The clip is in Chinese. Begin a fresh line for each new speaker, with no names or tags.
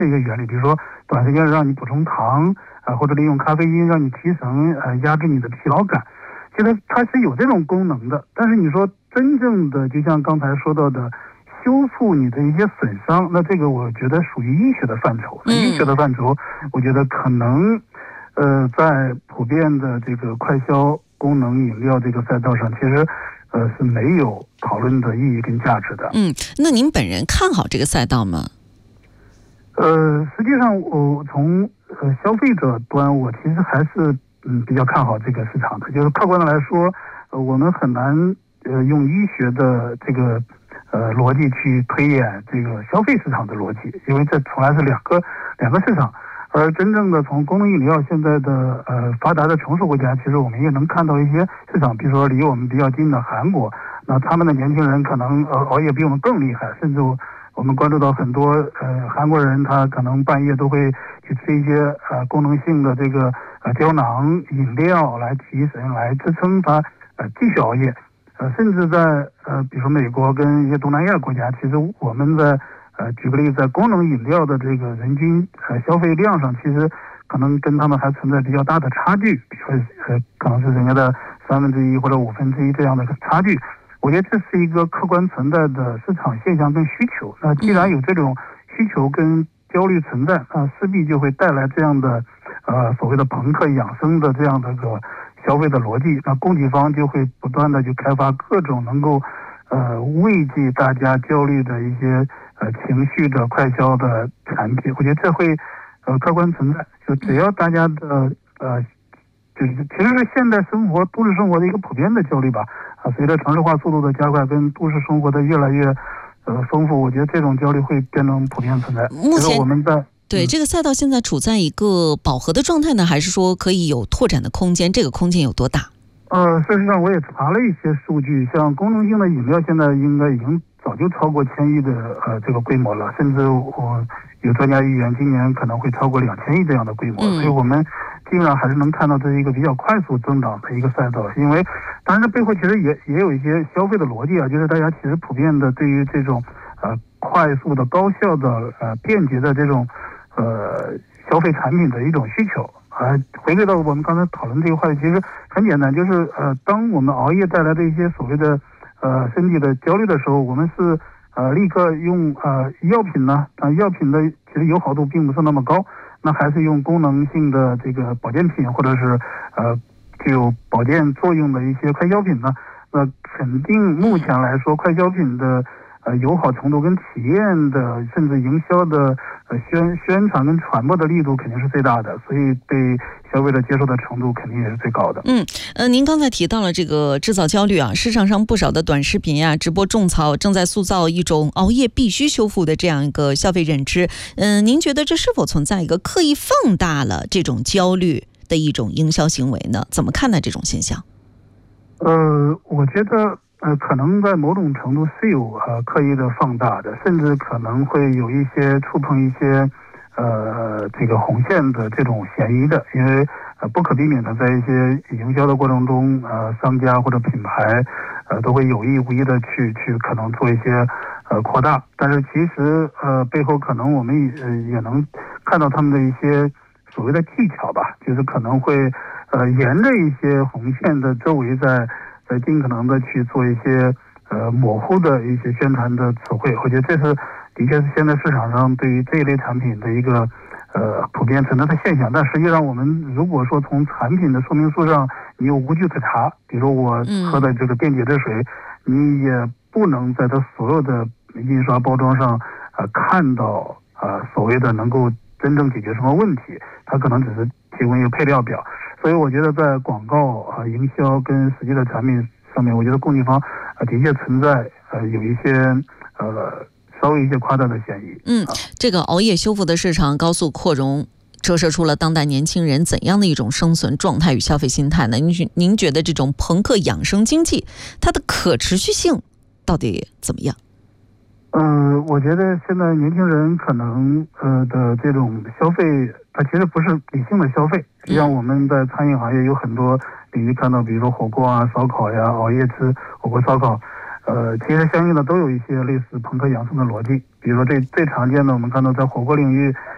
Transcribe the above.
这个原理，比如说短时间让你补充糖或者利用咖啡因让你提神压制你的疲劳感，其实它是有这种功能的。但是你说真正的就像刚才说到的修复你的一些损伤，那这个我觉得属于医学的范畴。医学的范畴我觉得可能在普遍的这个快消功能饮料这个赛道上，其实是没有讨论的意义跟价值的。
那您本人看好这个赛道吗？
实际上我从消费者端，我其实还是比较看好这个市场的。就是客观的来说，我们很难用医学的这个逻辑去推演这个消费市场的逻辑，因为这从来是两个市场。而真正的从功能饮料现在的发达的成熟国家，其实我们也能看到一些市场，比如说离我们比较近的韩国，那他们的年轻人可能熬夜比我们更厉害，甚至我们关注到很多韩国人他可能半夜都会去吃一些功能性的这个胶囊饮料来提神，来支撑他继续熬夜。甚至在比如说美国跟一些东南亚国家，其实我们在举个例子，在功能饮料的这个人均消费量上，其实可能跟他们还存在比较大的差距，比如说可能是人家的1/3或者1/5这样的差距。我觉得这是一个客观存在的市场现象跟需求。那既然有这种需求跟焦虑存在，那势必就会带来这样的所谓的朋克养生的这样的个消费的逻辑。那供给方就会不断的去开发各种能够慰藉大家焦虑的一些情绪的快消的产品。我觉得这会客观存在，就只要大家的就是其实是现代生活都市生活的一个普遍的焦虑吧。随着城市化速度的加快跟都市生活的越来越丰富，我觉得这种焦虑会变成普遍存在。
目前
我们在
对这个赛道现在处在一个饱和的状态呢，还是说可以有拓展的空间？这个空间有多大？
事实上我也查了一些数据，像功能性的饮料现在应该已经早就超过1000亿的这个规模了，甚至我有专家预言今年可能会超过2000亿这样的规模。所以我们基本上还是能看到这是一个比较快速增长的一个赛道。因为当然这背后其实也有一些消费的逻辑啊，就是大家其实普遍的对于这种快速的高效的便捷的这种消费产品的一种需求。回归到我们刚才讨论这个话题，其实很简单，就是当我们熬夜带来的一些所谓的身体的焦虑的时候，我们是立刻用药品呢，药品的其实友好度并不是那么高，那还是用功能性的这个保健品或者是具有保健作用的一些快消品呢，肯定目前来说快消品的友好程度跟体验的甚至营销的宣传跟传播的力度肯定是最大的，所以被消费者接受的程度肯定也是最高的。
您刚才提到了这个制造焦虑啊，市场上不少的短视频呀、直播种草正在塑造一种熬夜必须修复的这样一个消费认知。您觉得这是否存在一个刻意放大了这种焦虑的一种营销行为呢？怎么看待这种现象？
我觉得可能在某种程度是有刻意的放大的，甚至可能会有一些触碰一些这个红线的这种嫌疑的。因为不可避免的在一些营销的过程中，商家或者品牌都会有意无意的去可能做一些扩大，但是其实背后可能我们也能看到他们的一些所谓的技巧吧，就是可能会沿着一些红线的周围在尽可能的去做一些模糊的一些宣传的词汇。我觉得这是的确是现在市场上对于这一类产品的一个普遍存在的现象。但实际上我们如果说从产品的说明书上你有无据可查，比如我喝的这个电解质水，你也不能在它所有的印刷包装上看到所谓的能够真正解决什么问题，它可能只是提供一个配料表。所以我觉得在广告营销跟实际的产品上面，我觉得供给方的确存在有一些稍微一些夸大的嫌疑。
这个熬夜修复的市场高速扩容，折射出了当代年轻人怎样的一种生存状态与消费心态呢？您觉得这种朋克养生经济它的可持续性到底怎么样？
我觉得现在年轻人可能的这种消费，它其实不是理性的消费。实际上我们在餐饮行业有很多领域看到，比如说火锅啊、烧烤呀、熬夜吃火锅烧烤，其实相应的都有一些类似朋克养生的逻辑。比如说最常见的，我们看到在火锅领域